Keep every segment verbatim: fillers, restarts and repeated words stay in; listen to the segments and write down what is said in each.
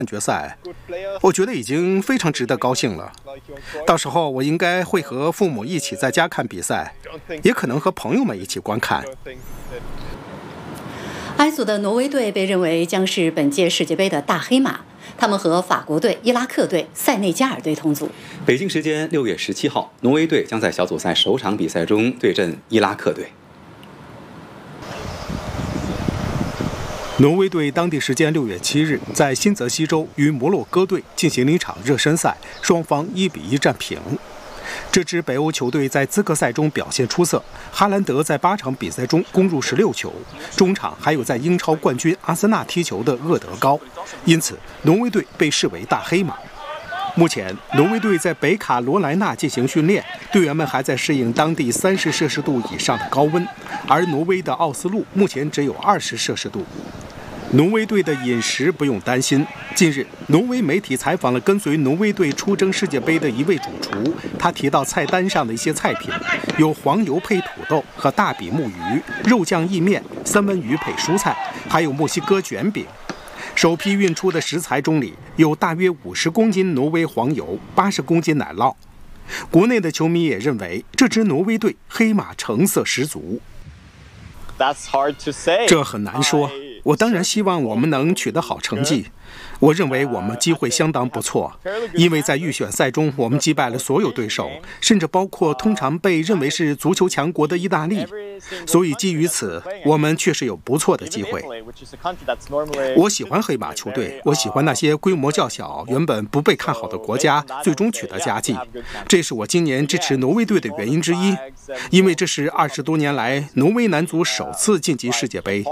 决赛，我觉得已经非常值得高兴了。到时候我应该会和父母一起在家看比赛，也可能和朋友们一起观看。 埃组的挪威队被认为将是本届世界杯的大黑马，他们和法国队、伊拉克队、塞内加尔队同组。 北京时间六月十七号，挪威队将在小组赛首场比赛中对阵伊拉克队。 挪威队当地时间六月七日在新泽西州与摩洛哥队进行了一场热身赛，双方一比一战平。这支北欧球队在资格赛中表现出色，哈兰德在八场比赛中攻入十六球，中场还有在英超冠军阿森纳踢球的厄德高，因此挪威队被视为大黑马。目前，挪威队在北卡罗来纳进行训练，队员们还在适应当地三十摄氏度以上的高温，而挪威的奥斯陆目前只有二十摄氏度。挪威队的饮食不用担心。近日，挪威媒体采访了跟随挪威队出征世界杯的一位主厨，他提到菜单上的一些菜品有黄油配土豆和大比目鱼、肉酱意面、三文鱼配蔬菜，还有墨西哥卷饼。首批运出的食材中里有大约五十公斤挪威黄油、八十公斤奶酪。国内的球迷也认为这支挪威队黑马成色十足。这很难说，我当然希望我们能取得好成绩。我认为我们机会相当不错，因为在预选赛中我们击败了所有对手，甚至包括通常被认为是足球强国的意大利，所以基于此，我们确实有不错的机会。我喜欢黑马球队，我喜欢那些规模较小、原本不被看好的国家最终取得佳绩，这是我今年支持挪威队的原因之一，因为这是二十多年来挪威男足首次晋级世界杯。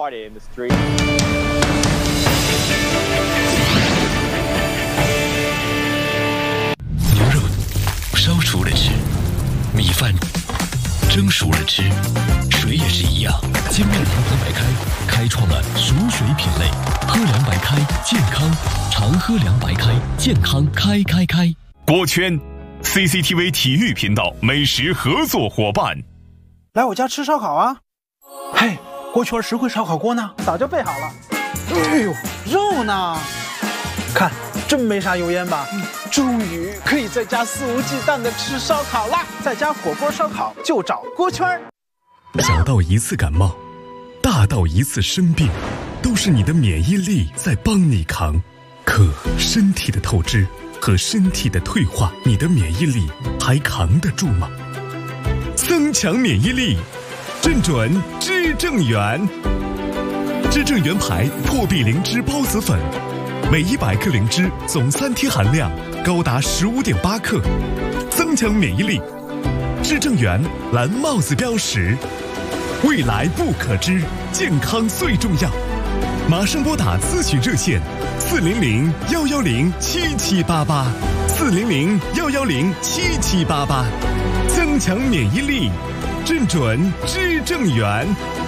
牛肉烧熟了吃，米饭蒸熟了吃，水也是一样。精酿银河白开开创了熟水品类，喝凉白开健康，常喝凉白开健康开开开。 锅圈 C C T V 体育频道美食合作伙伴， 来我家吃烧烤啊！嘿，锅圈实惠烧烤锅呢？早就备好了。哎呦，肉呢？看，真没啥油烟吧？嗯，终于可以在家肆无忌惮的吃烧烤啦！在家火锅烧烤就找锅圈。 小到一次感冒，大到一次生病，都是你的免疫力在帮你扛。可身体的透支和身体的退化，你的免疫力还扛得住吗？增强免疫力，正准知正元。知正元牌破壁灵芝孢子粉，每一百克灵芝总三贴含量高达十五点八克，增强免疫力。知正元蓝帽子标识，未来不可知，健康最重要。马上拨打咨询热线四零零幺幺零七七八八，四零零幺幺零七七八八，增强免疫力，正准知正元。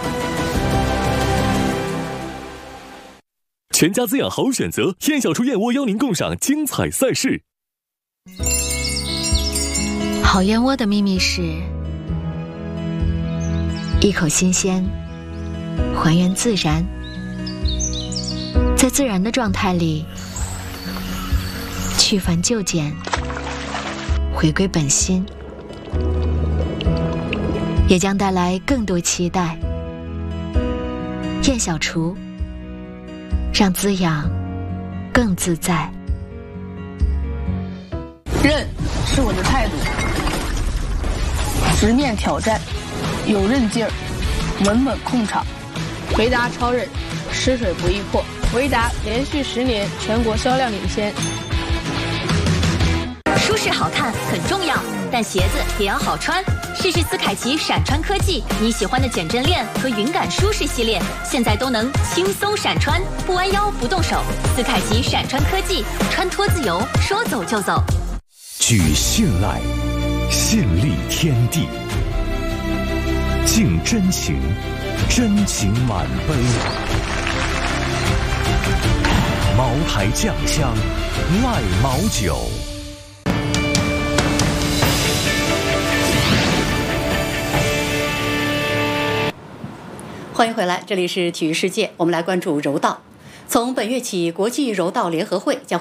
全家滋养好选择，燕小厨燕窝邀您共赏精彩赛事。 好燕窝的秘密是一口新鲜，还原自然，在自然的状态里去繁就简，回归本心，也将带来更多期待。燕小厨，让滋养更自在。 韧是我的态度，直面挑战，有韧劲儿，稳稳控场。维达超韧，湿水不易破。维达连续十年全国销量领先。 舒适好看很重要，但鞋子也要好穿。试试斯凯奇闪穿科技，你喜欢的减震链和云感舒适系列，现在都能轻松闪穿，不弯腰不动手。斯凯奇闪穿科技，穿脱自由，说走就走。 举信赖，信立天地，敬真情，真情满杯。茅台酱香，赖茅酒。 欢迎回来，这里是体育世界，我们来关注柔道。 从本月起，国际柔道联合会将